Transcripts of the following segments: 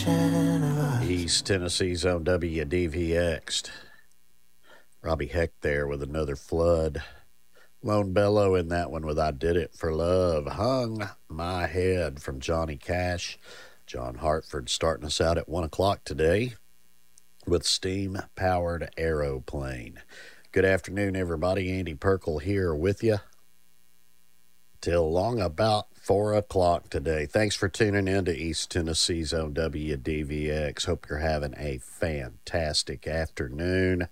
East Tennessee's own WDVX. Robbie Heck there with another flood. Lone Bellow in that one with I Did It for Love. Hung My Head from Johnny Cash. John Hartford starting us out at 1 o'clock today with steam-powered aeroplane. Good afternoon, everybody. Andy Perkle here with you till long about 4 o'clock today. Thanks for tuning in to East Tennessee's own WDVX. Hope you're having a fantastic afternoon.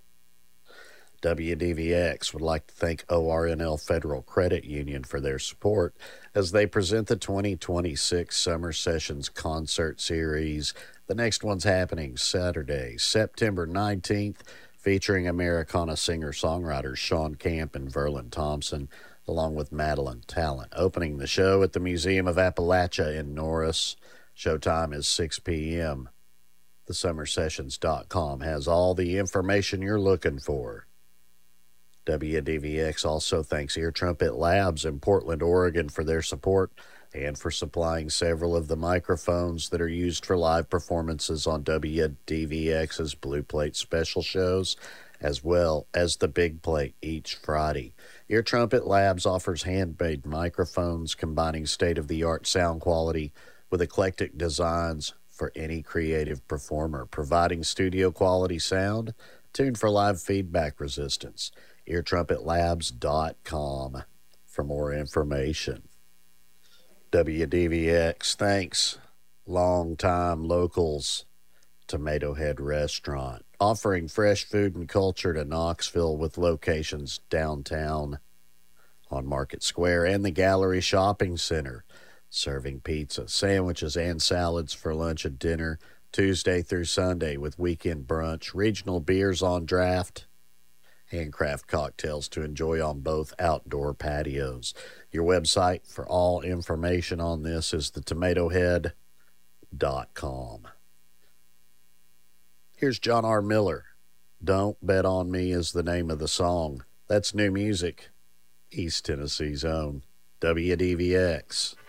WDVX would like to thank ORNL Federal Credit Union for their support as they present the 2026 Summer Sessions Concert Series. The next one's happening Saturday, September 19th, featuring Americana singer-songwriters Sean Camp and Verlin Thompson, along with Madeline Talent. Opening the show at the Museum of Appalachia in Norris. Showtime is 6 p.m. TheSummerSessions.com has all the information you're looking for. WDVX also thanks Ear Trumpet Labs in Portland, Oregon for their support and for supplying several of the microphones that are used for live performances on WDVX's Blue Plate special shows, as well as the Big Plate each Friday. Ear Trumpet Labs offers handmade microphones combining state-of-the-art sound quality with eclectic designs for any creative performer, providing studio-quality sound tuned for live feedback resistance. EarTrumpetLabs.com for more information. WDVX thanks longtime locals Tomato Head Restaurant, offering fresh food and culture to Knoxville with locations downtown on Market Square and the Gallery Shopping Center, serving pizza, sandwiches, and salads for lunch and dinner Tuesday through Sunday with weekend brunch, regional beers on draft, handcraft cocktails to enjoy on both outdoor patios. Your website for all information on this is thetomatohead.com. Here's John R. Miller. Don't Bet on Me is the name of the song. That's new music. East Tennessee's own WDVX.